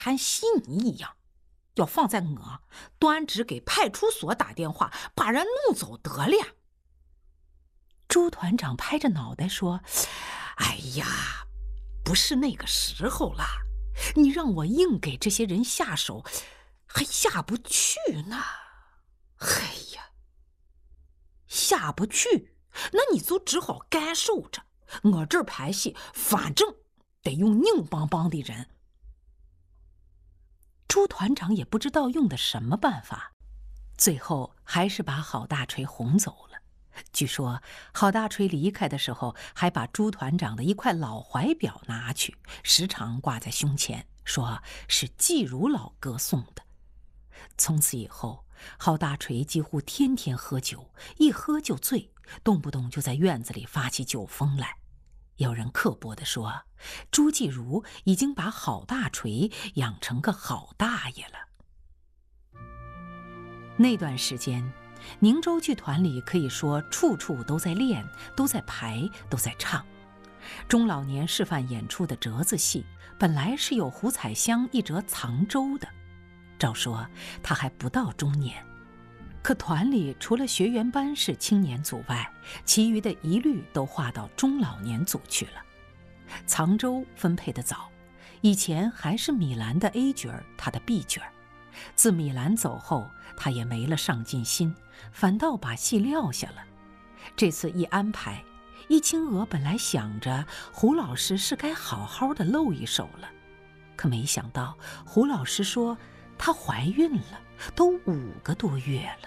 看稀泥一样，要放在我端直给派出所打电话，把人弄走得了。 朱团长拍着脑袋说：“ 哎呀，不是那个时候了，你让我硬给这些人下手，还下不去呢。哎呀，下不去，那你就只好干受着。我这儿拍戏，反正得用硬邦邦的人。” 朱团长也不知道用的什么办法，最后还是把郝大锤哄走了。据说郝大锤离开的时候，还把朱团长的一块老怀表拿去，时常挂在胸前，说是季如老哥送的。从此以后，郝大锤几乎天天喝酒，一喝就醉，动不动就在院子里发起酒疯来。有人刻薄地说，朱继如已经把郝大锤养成个好大爷了。那段时间，宁州剧团里可以说处处都在练，都在排，都在唱。中老年示范演出的折子戏，本来是有胡彩香一折藏舟的，照说他还不到中年，可团里除了学员班是青年组外，其余的一律都划到中老年组去了。藏舟分配得早，以前还是米兰的 A 角儿，他的 B 角儿。自米兰走后，他也没了上进心，反倒把戏撂下了。这次一安排，易清娥本来想着胡老师是该好好的露一手了，可没想到胡老师说她怀孕了，都5个多月了。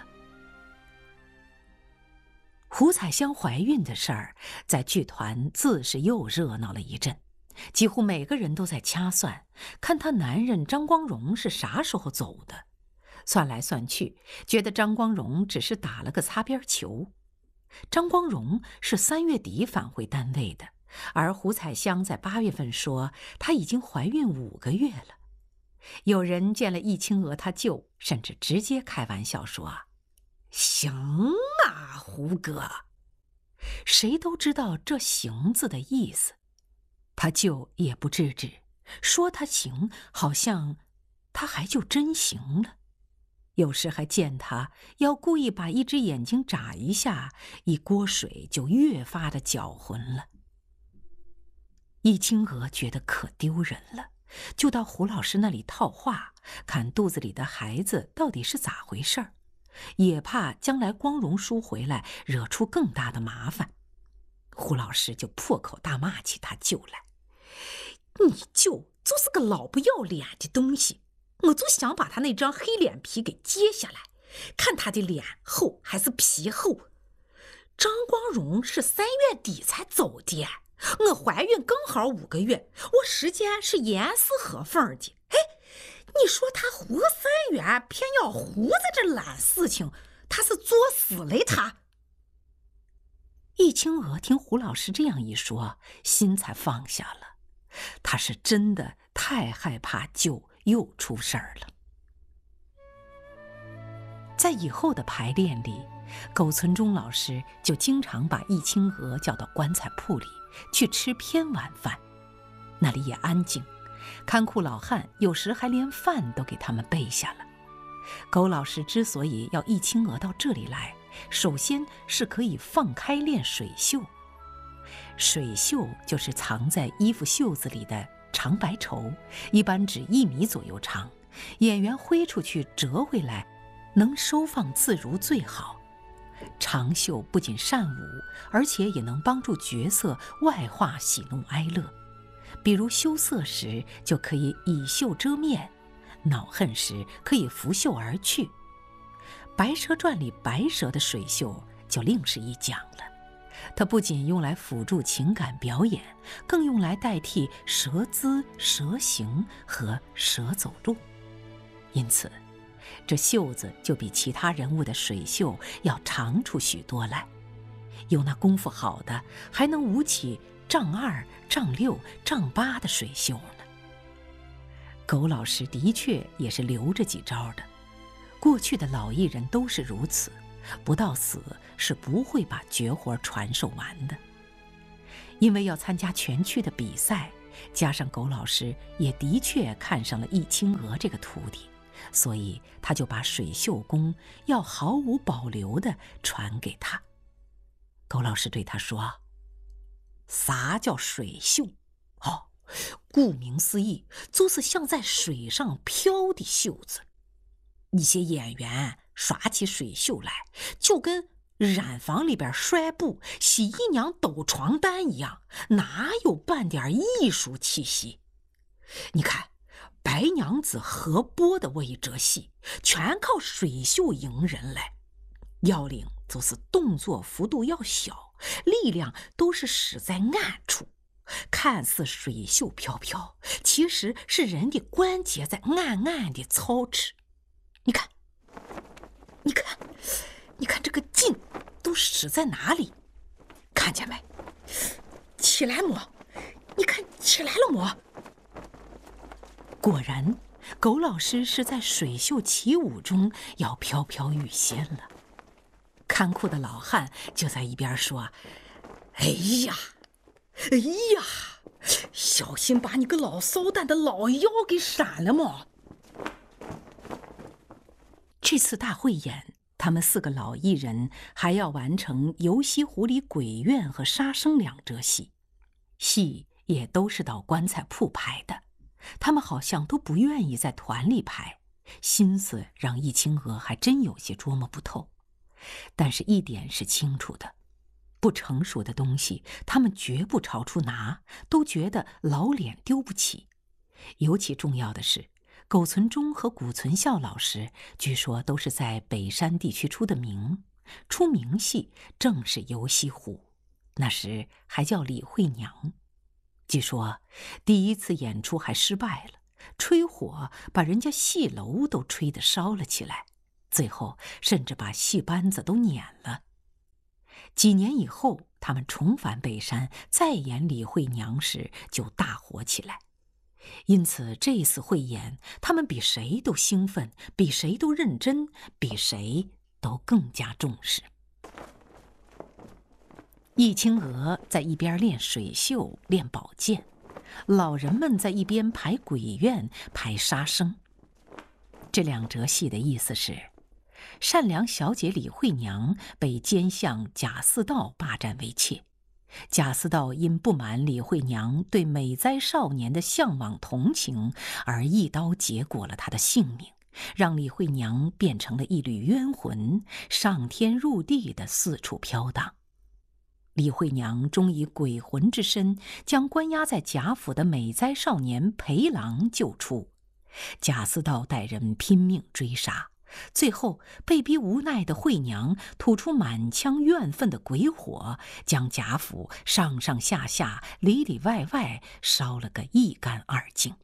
胡彩香怀孕的事儿在剧团自是又热闹了一阵，几乎每个人都在掐算，看她男人张光荣是啥时候走的。算来算去，觉得张光荣只是打了个擦边球。张光荣是3月底返回单位的，而胡彩香在8月份说她已经怀孕5个月了。有人见了易清娥她舅，甚至直接开玩笑说：“ 行啊，胡哥。” 谁都知道这行字的意思，他舅也不制止，说他行，好像他还就真行了。有时还见他要故意把一只眼睛眨一下，一锅水就越发的搅浑了。易清娥觉得可丢人了，就到胡老师那里套话，看肚子里的孩子到底是咋回事儿，也怕将来光荣叔回来惹出更大的麻烦。胡老师就破口大骂起他舅来：“ 你舅就是个老不要脸的东西，我就想把他那张黑脸皮给揭下来，看他的脸厚还是皮厚。张光荣是3月底才走的，我怀孕刚好5个月，我时间是严丝合缝的。哎，你说他胡个3月，偏要胡在这揽事情，他是作死嘞他。” 易清娥听胡老师这样一说，心才放下了。他是真的太害怕舅又出事儿了。在以后的排练里，苟存忠老师就经常把易清娥叫到棺材铺里去吃偏晚饭，那里也安静，看库老汉有时还连饭都给他们备下了。苟老师之所以要易清娥到这里来，首先是可以放开练水袖。水袖就是藏在衣服袖子里的长白绸，一般只1米左右长，演员挥出去折回来，能收放自如最好。长袖不仅善舞，而且也能帮助角色外化喜怒哀乐。比如羞涩时就可以以袖遮面，恼恨时可以拂袖而去。白蛇传里白蛇的水袖就另是一讲了，它不仅用来辅助情感表演，更用来代替蛇姿、蛇形和蛇走路。因此这袖子就比其他人物的水袖要长出许多来。有那功夫好的，还能舞起丈2、丈6、丈8的水袖呢。苟老师的确也是留着几招的，过去的老艺人都是如此，不到死是不会把绝活传授完的。因为要参加全区的比赛， 加上狗老师也的确看上了易清娥这个徒弟，所以他就把水绣功要毫无保留地传给他。狗老师对他说：“啥叫水绣？哦，顾名思义，就是像在水上飘的袖子。一些演员耍起水绣来，就跟染坊里边摔布、洗衣娘抖床单一样，哪有半点艺术气息？你看，白娘子何波的魏折戏，全靠水绣迎人来，要领就是动作幅度要小，力量都是使在暗处，看似水袖飘飘，其实是人的关节在暗暗的操持。你看，你看这个劲都使在哪里？看见没？起来摸，你看起来了摸。”果然，狗老师是在水袖起舞中要飘飘欲仙了。看库的老汉就在一边说：“哎呀，小心把你个老骚蛋的老腰给闪了嘛！”这次大汇演，他们4个老艺人还要完成游西湖里鬼怨和杀生2折戏，戏也都是到棺材铺排的。他们好像都不愿意在团里排，心思让易清娥还真有些捉摸不透。但是一点是清楚的，不成熟的东西他们绝不朝出拿，都觉得老脸丢不起。尤其重要的是，苟存忠和谷存孝老师据说都是在北山地区出的名，出名戏正是游西湖，那时还叫李慧娘。据说第1次演出还失败了，吹火把人家戏楼都吹得烧了起来，最后甚至把戏班子都撵了。几年以后，他们重返北山，再演李慧娘时就大火起来。因此这次汇演，他们比谁都兴奋，比谁都认真，比谁都更加重视。易清娥在一边练水袖、练宝剑，老人们在一边排鬼怨、排杀生。这2折戏的意思是，善良小姐李慧娘被奸相贾似道霸占为妾，贾似道因不满李慧娘对美哉少年的向往同情，而一刀结果了他的性命，让李慧娘变成了一缕冤魂，上天入地的四处飘荡。李慧娘终以鬼魂之身将关押在贾府的美哉少年裴郎救出，贾似道带人拼命追杀，最后被逼无奈的慧娘吐出满腔怨愤的鬼火，将贾府上上下下里里外外烧了个一干二净。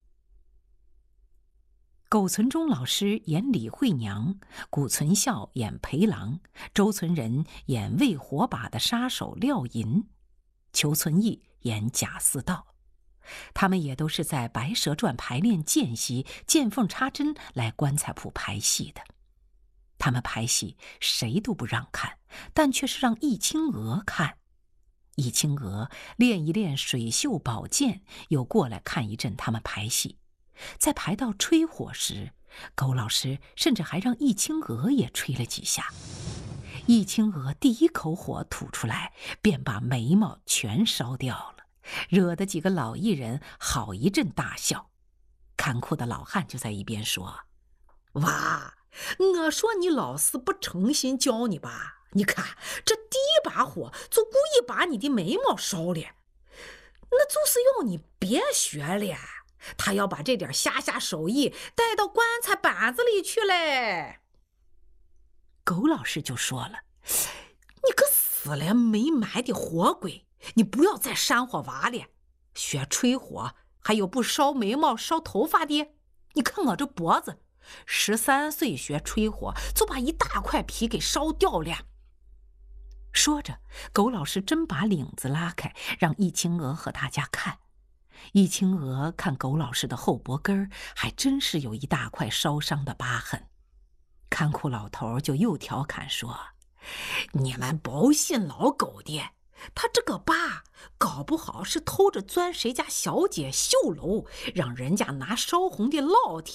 苟存忠老师演李慧娘，谷存孝演裴郎，周存仁演为火把的杀手廖银，裘存义演贾似道。他们也都是在《白蛇传》排练间隙见缝插针来棺材铺排戏的。他们排戏谁都不让看，但却是让易清娥看。易清娥练一练水袖宝剑，又过来看一阵他们排戏。在排到吹火时，苟老师甚至还让易清娥也吹了几下。易清娥第1口火吐出来，便把眉毛全烧掉了，惹得几个老艺人好一阵大笑。看库的老汉就在一边说：“哇，我说你老师不诚心教你吧？你看这第1把火就故意把你的眉毛烧了，那就是要你别学了。他要把这点下手艺带到棺材板子里去嘞。”苟老师就说了：“你个死了没埋的活鬼，你不要再煽火娃了，学吹火还有不烧眉毛烧头发的？你看我这脖子，13岁学吹火就把一大块皮给烧掉了。”说着，苟老师真把领子拉开，让易清娥和大家看。易清娥看苟老师的后脖根还真是有一大块烧伤的疤痕。看库老头就又调侃说：“你们不信老狗的， 他这个爸搞不好是偷着钻谁家小姐绣楼，让人家拿烧红的烙铁